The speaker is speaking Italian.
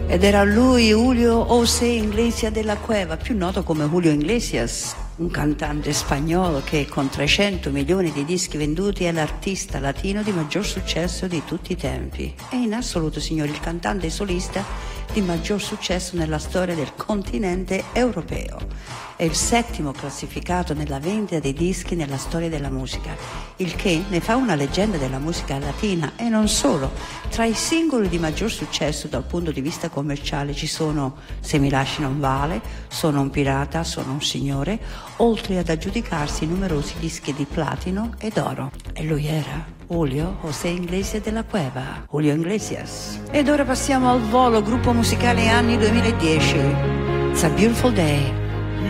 Ed era lui, Julio José Iglesias de la Cueva, più noto come Julio Iglesias, un cantante spagnolo che con 300 milioni di dischi venduti è l'artista latino di maggior successo di tutti i tempi. È in assoluto, signori, il cantante solista di maggior successo nella storia del continente europeo. È il 7° classificato nella vendita dei dischi nella storia della musica, il che ne fa una leggenda della musica latina. E non solo, tra i singoli di maggior successo dal punto di vista commerciale ci sono Se mi lasci non vale, Sono un pirata, Sono un signore, oltre ad aggiudicarsi numerosi dischi di platino e d'oro. E lui era Julio José Iglesias de la Cueva, Julio Iglesias. Ed ora passiamo al volo, gruppo musicale anni 2010. It's a Beautiful Day.